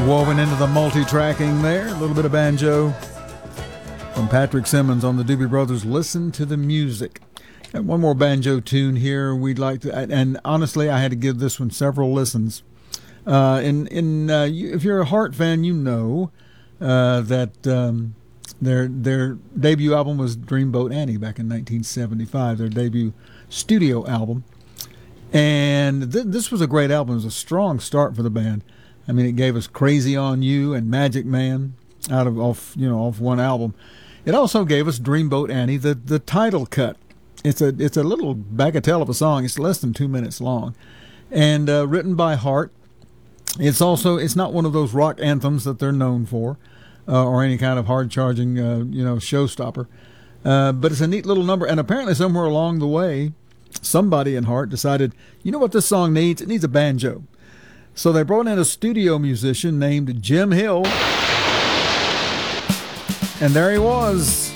Woven into the multi-tracking there, a little bit of banjo from Patrick Simmons on the Doobie Brothers. Listen to the music. Got one more banjo tune here we'd like to, and honestly, I had to give this one several listens. If you're a Heart fan, you know that their debut album was Dreamboat Annie back in 1975, their debut studio album. And this was a great album. It was a strong start for the band. I mean, it gave us Crazy on You and Magic Man off one album. It also gave us Dreamboat Annie, the title cut. It's a little bagatelle of a song. It's less than 2 minutes long, and written by Heart. It's not one of those rock anthems that they're known for, or any kind of hard charging showstopper. But it's a neat little number, and apparently somewhere along the way, somebody in Heart decided, you know what this song needs? It needs a banjo. So they brought in a studio musician named Jim Hill, and there he was.